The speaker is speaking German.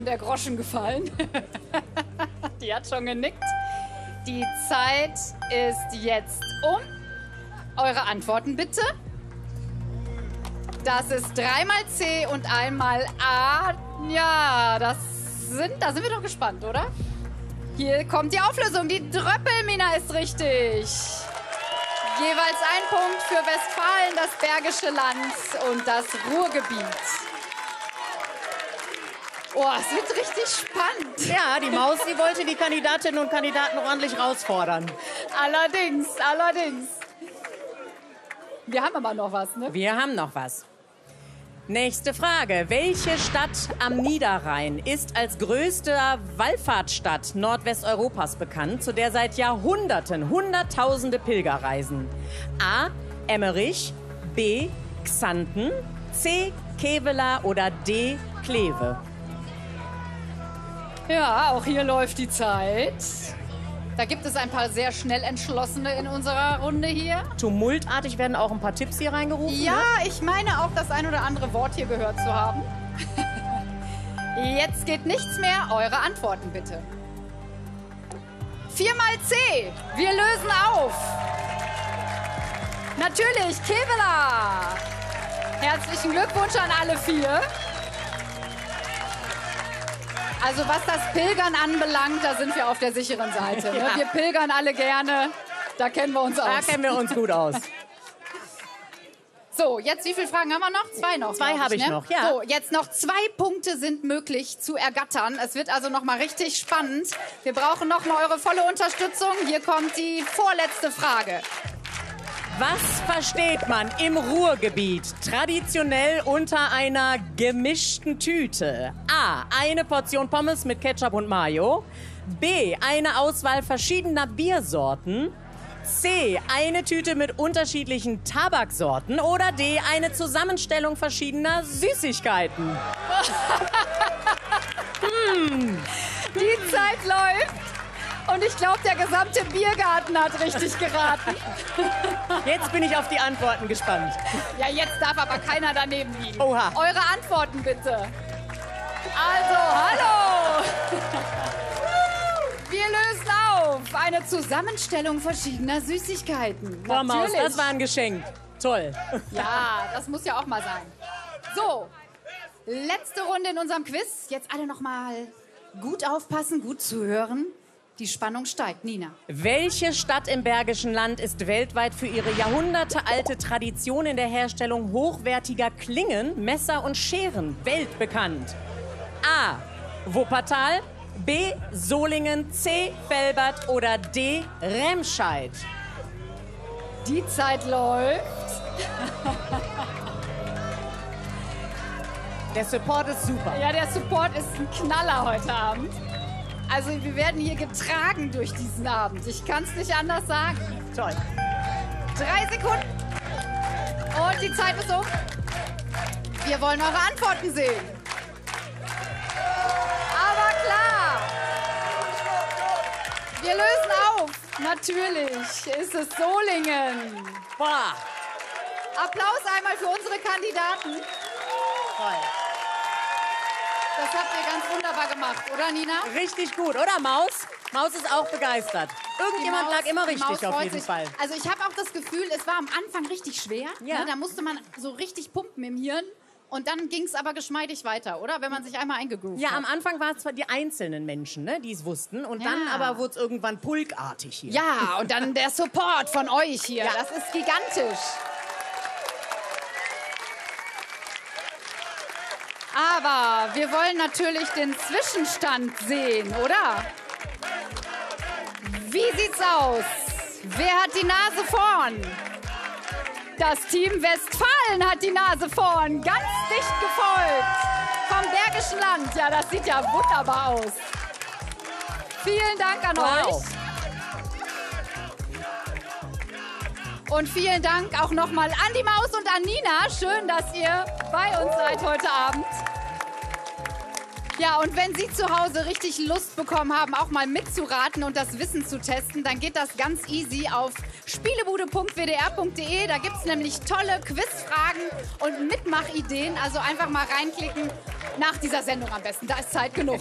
der Groschen gefallen. Die hat schon genickt. Die Zeit ist jetzt um. Eure Antworten bitte. Das ist 3-mal C und einmal A. Ja, da sind wir doch gespannt, oder? Hier kommt die Auflösung. Die Dröppelmina ist richtig. Jeweils ein Punkt für Westfalen, das Bergische Land und das Ruhrgebiet. Oh, es wird richtig spannend. Ja, die Maus, die wollte die Kandidatinnen und Kandidaten ordentlich herausfordern. Allerdings. Wir haben aber noch was, ne? Wir haben noch was. Nächste Frage. Welche Stadt am Niederrhein ist als größte Wallfahrtsstadt Nordwesteuropas bekannt, zu der seit Jahrhunderten Hunderttausende Pilger reisen? A. Emmerich, B. Xanten, C. Kevela oder D. Kleve? Ja, auch hier läuft die Zeit. Da gibt es ein paar sehr schnell Entschlossene in unserer Runde hier. Tumultartig werden auch ein paar Tipps hier reingerufen. Ja, ne? ich meine auch das ein oder andere Wort hier gehört zu haben. Jetzt geht nichts mehr. Eure Antworten bitte. 4-mal C. Wir lösen auf. Natürlich, Kevela. Herzlichen Glückwunsch an alle 4. Also was das Pilgern anbelangt, da sind wir auf der sicheren Seite. Ne? Ja. Wir pilgern alle gerne, da kennen wir uns aus. Da kennen wir uns gut aus. So, jetzt wie viele Fragen haben wir noch? 2 noch. 2 habe ich noch, ja. So, jetzt noch 2 Punkte sind möglich zu ergattern. Es wird also noch mal richtig spannend. Wir brauchen noch mal eure volle Unterstützung. Hier kommt die vorletzte Frage. Was versteht man im Ruhrgebiet traditionell unter einer gemischten Tüte? A. Eine Portion Pommes mit Ketchup und Mayo. B. Eine Auswahl verschiedener Biersorten. C. Eine Tüte mit unterschiedlichen Tabaksorten. Oder D. Eine Zusammenstellung verschiedener Süßigkeiten. Die Zeit läuft. Und ich glaube, der gesamte Biergarten hat richtig geraten. Jetzt bin ich auf die Antworten gespannt. Ja, jetzt darf aber keiner daneben liegen. Oha. Eure Antworten bitte. Also, hallo. Wir lösen auf. Eine Zusammenstellung verschiedener Süßigkeiten. Frau Maus, Natürlich. das war ein Geschenk. Toll. Ja, das muss ja auch mal sein. So, letzte Runde in unserem Quiz. Jetzt alle noch mal gut aufpassen, gut zuhören. Die Spannung steigt. Nina. Welche Stadt im Bergischen Land ist weltweit für ihre jahrhundertealte Tradition in der Herstellung hochwertiger Klingen, Messer und Scheren weltbekannt? A. Wuppertal, B. Solingen, C. Velbert oder D. Remscheid? Die Zeit läuft. Der Support ist super. Ja, der Support ist ein Knaller heute Abend. Also wir werden hier getragen durch diesen Abend. Ich kann es nicht anders sagen. Toll. 3 Sekunden. Und die Zeit ist um. Wir wollen eure Antworten sehen. Aber klar. Wir lösen auf. Natürlich ist es Solingen. Boah. Applaus einmal für unsere Kandidaten. Toll. Das habt ihr ganz wunderbar gemacht, oder Nina? Richtig gut, oder Maus? Maus ist auch begeistert. Irgendjemand lag immer Die Maus richtig auf freut jeden sich. Fall. Also ich habe auch das Gefühl, es war am Anfang richtig schwer. Ja. Ne? Da musste man so richtig pumpen im Hirn. Und dann ging es aber geschmeidig weiter, oder? Wenn man sich einmal eingegroovt Ja, hat. am Anfang waren es zwar die einzelnen Menschen, ne, die es wussten. Und dann Ja. aber wurde es irgendwann pulkartig hier. Ja, und dann der Support von euch hier. Ja. Das ist gigantisch. Aber wir wollen natürlich den Zwischenstand sehen, oder? Wie sieht's aus? Wer hat die Nase vorn? Das Team Westfalen hat die Nase vorn. Ganz dicht gefolgt vom Bergischen Land. Ja, das sieht ja wunderbar aus. Vielen Dank an euch. Und vielen Dank auch nochmal an die Maus und an Nina. Schön, dass ihr bei uns seid heute Abend. Ja, und wenn Sie zu Hause richtig Lust bekommen haben, auch mal mitzuraten und das Wissen zu testen, dann geht das ganz easy auf spielebude.wdr.de. Da gibt es nämlich tolle Quizfragen und Mitmachideen. Also einfach mal reinklicken nach dieser Sendung am besten. Da ist Zeit genug.